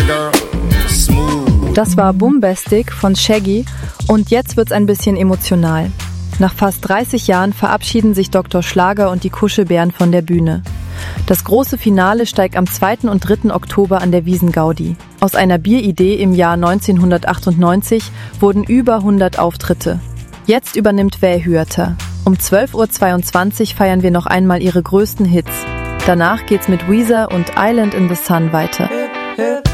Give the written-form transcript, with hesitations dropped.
Das war Boombastic von Shaggy und jetzt wird's ein bisschen emotional. Nach fast 30 Jahren verabschieden sich Dr. Schlager und die Kuschelbären von der Bühne. Das große Finale steigt am 2. und 3. Oktober an der Wiesn-Gaudi. Aus einer Bieridee im Jahr 1998 wurden über 100 Auftritte. Jetzt übernimmt Vähüöter. Um 12:22 Uhr feiern wir noch einmal ihre größten Hits. Danach geht's mit Weezer und Island in the Sun weiter.